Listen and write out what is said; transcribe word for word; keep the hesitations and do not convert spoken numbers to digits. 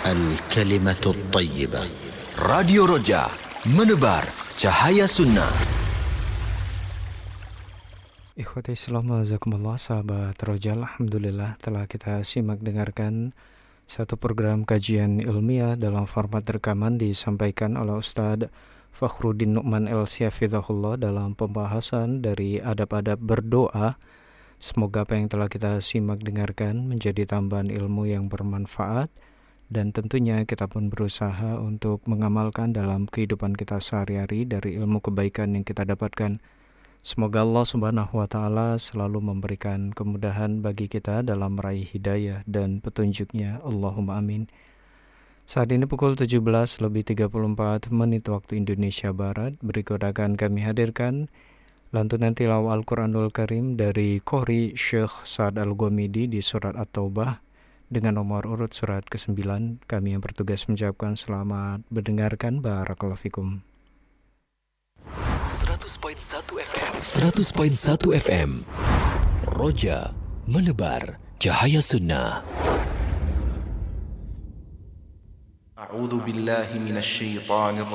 الكلمة الطيبة. Radio Roja, menebar cahaya sunnah. Ikhwati Islam, jazakumullah, sahabat Roja. Alhamdulillah telah kita simak dengarkan satu program kajian ilmiah dalam format rekaman disampaikan oleh Ustadz Fakhruddin Nu'man El-Syafidhahullah dalam pembahasan dari adab-adab berdoa. Semoga apa yang telah kita simak dengarkan menjadi tambahan ilmu yang bermanfaat, dan tentunya kita pun berusaha untuk mengamalkan dalam kehidupan kita sehari-hari dari ilmu kebaikan yang kita dapatkan. Semoga Allah Subhanahu wa Ta'ala selalu memberikan kemudahan bagi kita dalam meraih hidayah dan petunjuknya. Allahumma amin. Saat ini pukul tujuh belas lebih tiga puluh empat menit waktu Indonesia Barat. Berikut akan kami hadirkan lantunan tilawah Al-Quranul Karim dari Qori Syekh Sa'ad Al-Ghamidi di surat At-Taubah dengan nomor urut surat kesembilan. Kami yang bertugas mengucapkan selamat mendengarkan. Barakallahu fikum. seratus koma satu F M seratus koma satu F M Roja, menebar cahaya sunnah. A'udzu billahi minasy syaithanir